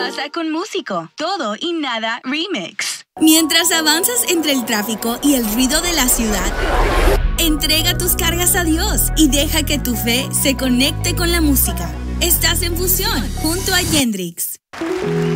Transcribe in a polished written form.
pasa con Músico? Todo y nada remix. Mientras avanzas entre el tráfico y el ruido de la ciudad, entrega tus cargas a Dios y deja que tu fe se conecte con la música. Estás en fusión junto a Yendrix.